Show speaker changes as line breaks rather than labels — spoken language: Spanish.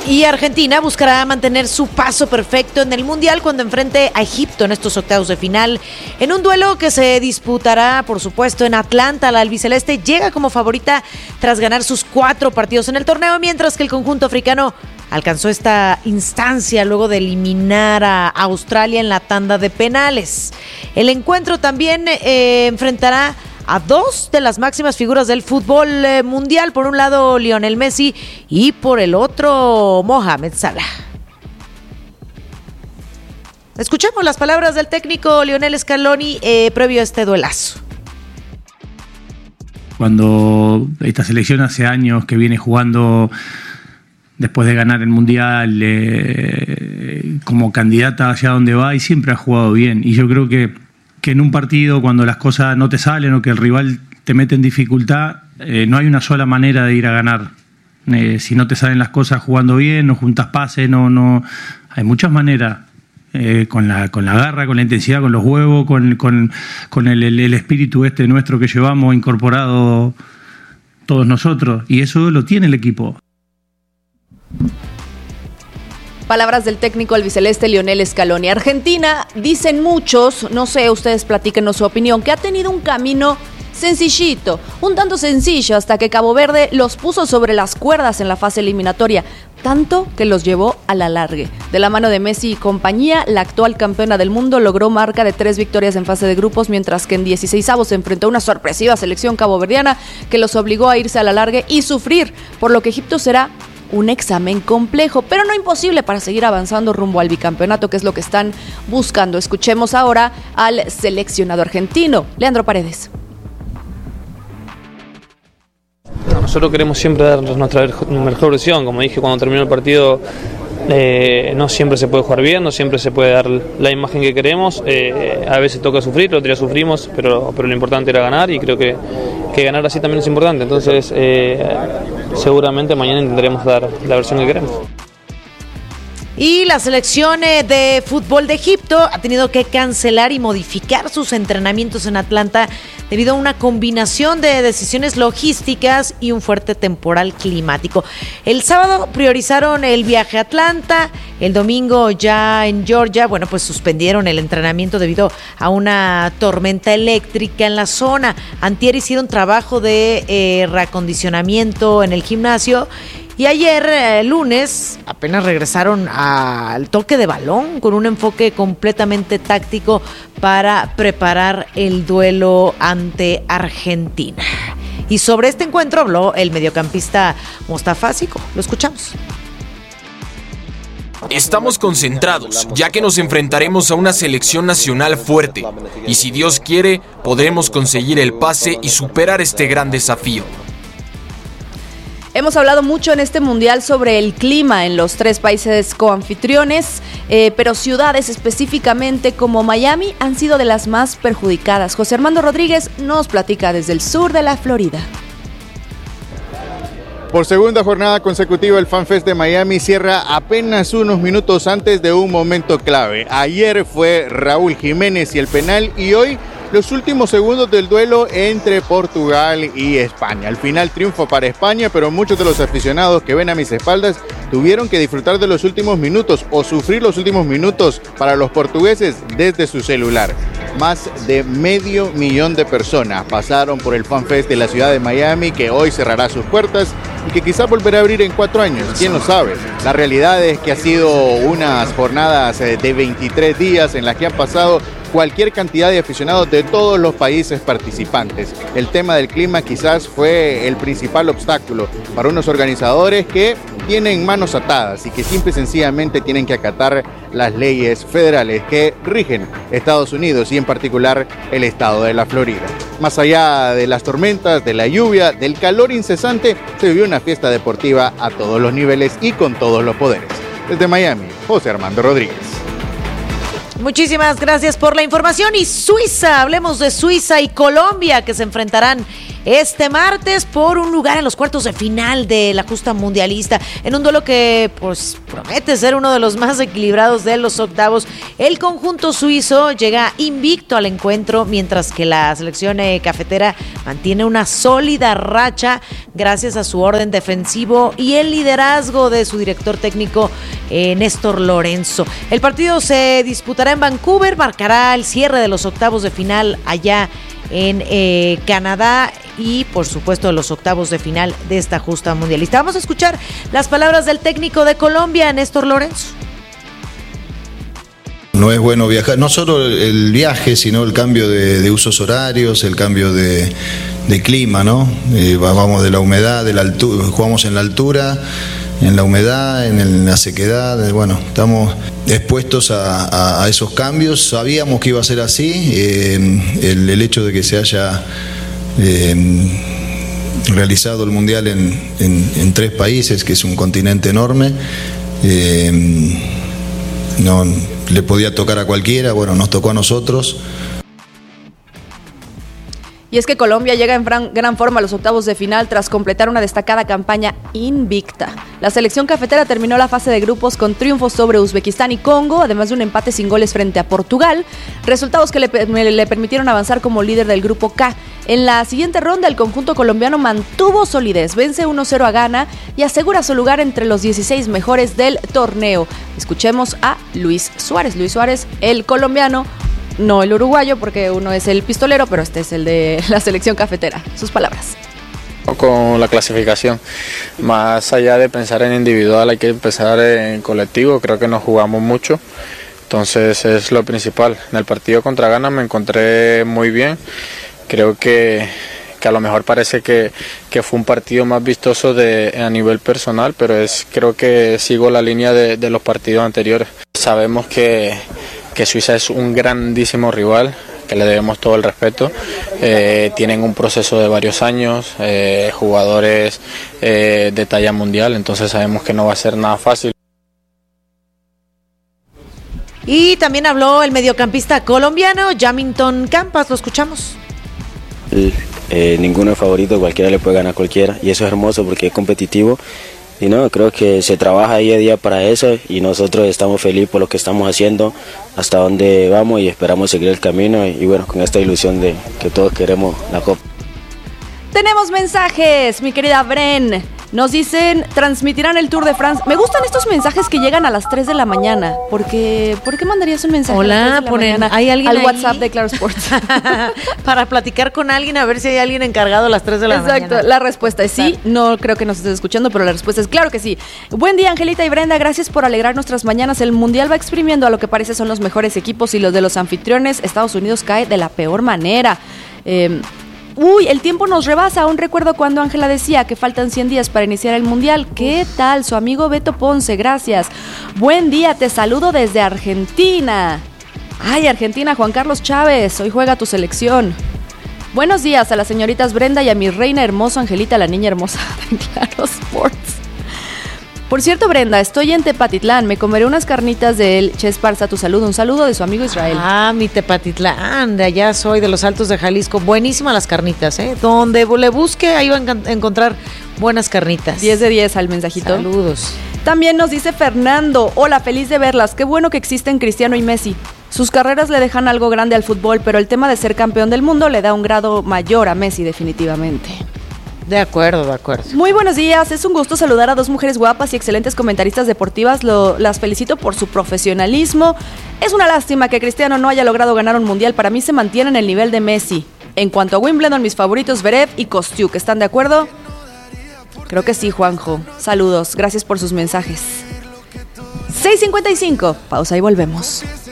Y Argentina buscará mantener su paso perfecto en el Mundial cuando enfrente a Egipto en estos octavos de final. En un duelo que se disputará, por supuesto, en Atlanta, la albiceleste llega como favorita tras ganar sus 4 partidos en el torneo, mientras que el conjunto africano alcanzó esta instancia luego de eliminar a Australia en la tanda de penales. El encuentro también enfrentará a 2 de las máximas figuras del fútbol mundial. Por un lado, Lionel Messi y por el otro, Mohamed Salah. Escuchemos las palabras del técnico Lionel Scaloni previo a este duelazo.
Cuando esta selección hace años que viene jugando después de ganar el Mundial como candidata hacia donde va, y siempre ha jugado bien. Y yo creo que en un partido, cuando las cosas no te salen o que el rival te mete en dificultad, no hay una sola manera de ir a ganar. Si no te salen las cosas jugando bien, no juntas pases, no hay muchas maneras. Con la garra, con la intensidad, con los huevos, con el espíritu nuestro que llevamos incorporado todos nosotros. Y eso lo tiene el equipo.
Palabras del técnico albiceleste Lionel Scaloni. Argentina, dicen muchos, no sé, ustedes platíquenos su opinión, que ha tenido un camino sencillito, un tanto sencillo, hasta que Cabo Verde los puso sobre las cuerdas en la fase eliminatoria, tanto que los llevó a la largue. De la mano de Messi y compañía, la actual campeona del mundo logró marca de 3 victorias en fase de grupos, mientras que en 16avos se enfrentó a una sorpresiva selección caboverdiana que los obligó a irse a la largue y sufrir, por lo que Egipto será un examen complejo, pero no imposible para seguir avanzando rumbo al bicampeonato, que es lo que están buscando. Escuchemos ahora al seleccionado argentino, Leandro Paredes.
Nosotros queremos siempre dar nuestra mejor versión. Como dije cuando terminó el partido, no siempre se puede jugar bien, no siempre se puede dar la imagen que queremos. A veces toca sufrir, otro día sufrimos, pero lo importante era ganar, y creo que ganar así también es importante. Entonces seguramente mañana intentaremos dar la versión que queremos.
Y la selección de fútbol de Egipto ha tenido que cancelar y modificar sus entrenamientos en Atlanta debido a una combinación de decisiones logísticas y un fuerte temporal climático. El sábado priorizaron el viaje a Atlanta, el domingo ya en Georgia, pues suspendieron el entrenamiento debido a una tormenta eléctrica en la zona. Antier hicieron trabajo de reacondicionamiento en el gimnasio. Y ayer, lunes, apenas regresaron al toque de balón con un enfoque completamente táctico para preparar el duelo ante Argentina. Y sobre este encuentro habló el mediocampista Mostafa Siko. Lo escuchamos.
Estamos concentrados, ya que nos enfrentaremos a una selección nacional fuerte. Y si Dios quiere, podremos conseguir el pase y superar este gran desafío.
Hemos hablado mucho en este mundial sobre el clima en los 3 países coanfitriones, pero ciudades específicamente como Miami han sido de las más perjudicadas. José Armando Rodríguez nos platica desde el sur de la Florida.
Por segunda jornada consecutiva, el FanFest de Miami cierra apenas unos minutos antes de un momento clave. Ayer fue Raúl Jiménez y el penal, y hoy los últimos segundos del duelo entre Portugal y España. Al final, triunfo para España, pero muchos de los aficionados que ven a mis espaldas tuvieron que disfrutar de los últimos minutos o sufrir los últimos minutos para los portugueses desde su celular. Más de 500,000 de personas pasaron por el FanFest de la ciudad de Miami, que hoy cerrará sus puertas y que quizás volverá a abrir en 4 años, quién lo sabe. La realidad es que ha sido unas jornadas de 23 días en las que han pasado cualquier cantidad de aficionados de todos los países participantes. El tema del clima quizás fue el principal obstáculo para unos organizadores que tienen manos atadas y que simple y sencillamente tienen que acatar las leyes federales que rigen Estados Unidos y en particular el estado de la Florida. Más allá de las tormentas, de la lluvia, del calor incesante, se vivió una fiesta deportiva a todos los niveles y con todos los poderes. Desde Miami, José Armando Rodríguez.
Muchísimas gracias por la información. Y Suiza, hablemos de Suiza y Colombia, que se enfrentarán este martes por un lugar en los cuartos de final de la justa mundialista, en un duelo que pues promete ser uno de los más equilibrados de los octavos. El conjunto suizo llega invicto al encuentro, mientras que la selección cafetera mantiene una sólida racha gracias a su orden defensivo y el liderazgo de su director técnico Néstor Lorenzo. El partido se disputará en Vancouver, marcará el cierre de los octavos de final allá en Canadá y por supuesto los octavos de final de esta justa mundialista. Vamos a escuchar las palabras del técnico de Colombia, Néstor Lorenzo.
No es bueno viajar, no solo el viaje, sino el cambio de usos horarios, el cambio de clima, ¿no? Vamos de la humedad, de la altura, jugamos en la altura, en la humedad, en la sequedad, bueno, estamos expuestos a esos cambios. Sabíamos que iba a ser así, el hecho de que se haya realizado el Mundial en 3 países, que es un continente enorme, no le podía tocar a cualquiera, bueno, nos tocó a nosotros.
Y es que Colombia llega en gran forma a los octavos de final tras completar una destacada campaña invicta. La selección cafetera terminó la fase de grupos con triunfos sobre Uzbekistán y Congo, además de un empate sin goles frente a Portugal, resultados que le permitieron avanzar como líder del grupo K. En la siguiente ronda, el conjunto colombiano mantuvo solidez, vence 1-0 a Ghana y asegura su lugar entre los 16 mejores del torneo. Escuchemos a Luis Suárez. Luis Suárez, el colombiano, no el uruguayo, porque uno es el pistolero, pero este es el de la selección cafetera. Sus palabras.
Con la clasificación, más allá de pensar en individual, hay que pensar en colectivo. Creo que nos jugamos mucho, entonces es lo principal. En el partido contra Ghana me encontré muy bien. Creo que a lo mejor parece que fue un partido más vistoso a nivel personal, pero creo que sigo la línea de los partidos anteriores. Sabemos que Suiza es un grandísimo rival, que le debemos todo el respeto. Tienen un proceso de varios años, jugadores de talla mundial, entonces sabemos que no va a ser nada fácil.
Y también habló el mediocampista colombiano Jamilton Campas, lo escuchamos.
Ninguno es favorito, cualquiera le puede ganar a cualquiera y eso es hermoso porque es competitivo. Y no, creo que se trabaja día a día para eso y nosotros estamos felices por lo que estamos haciendo, hasta donde vamos y esperamos seguir el camino y bueno, con esta ilusión de que todos queremos la Copa.
Tenemos mensajes, mi querida Bren. Nos dicen, transmitirán el Tour de France. Me gustan estos mensajes que llegan a las 3 de la mañana. ¿Por qué mandarías un mensaje
Hola,
a las 3 de la mañana
¿hay alguien
al
ahí?
WhatsApp de Claro Sports?
Para platicar con alguien, a ver si hay alguien encargado a las 3 de la mañana.
Exacto, la respuesta es sí. No creo que nos estés escuchando, pero la respuesta es claro que sí. Buen día, Angelita y Brenda. Gracias por alegrar nuestras mañanas. El Mundial va exprimiendo a lo que parece son los mejores equipos y los de los anfitriones. Estados Unidos cae de la peor manera. El tiempo nos rebasa. Aún recuerdo cuando Ángela decía que faltan 100 días para iniciar el Mundial. ¿Qué tal? Su amigo Beto Ponce, gracias. Buen día, te saludo desde Argentina. Ay, Argentina, Juan Carlos Chávez, hoy juega tu selección. Buenos días a las señoritas Brenda y a mi reina hermosa Angelita, la niña hermosa de Claro Sports. Por cierto, Brenda, estoy en Tepatitlán. Me comeré unas carnitas del Che Esparza. Tu saludo, un saludo de su amigo Israel.
Ah, mi Tepatitlán, de allá soy, de los Altos de Jalisco. Buenísimas las carnitas, ¿eh? Donde le busque, ahí va a encontrar buenas carnitas.
10 de 10 al mensajito.
Saludos.
También nos dice Fernando, hola, feliz de verlas. Qué bueno que existen Cristiano y Messi. Sus carreras le dejan algo grande al fútbol, pero el tema de ser campeón del mundo le da un grado mayor a Messi definitivamente.
De acuerdo, de acuerdo.
Muy buenos días, es un gusto saludar a dos mujeres guapas y excelentes comentaristas deportivas. Las felicito por su profesionalismo. Es una lástima que Cristiano no haya logrado ganar un mundial. Para mí se mantiene en el nivel de Messi. En cuanto a Wimbledon, mis favoritos Zverev y Kostiuk. ¿Están de acuerdo? Creo que sí, Juanjo. Saludos, gracias por sus mensajes. 6:55, pausa y volvemos.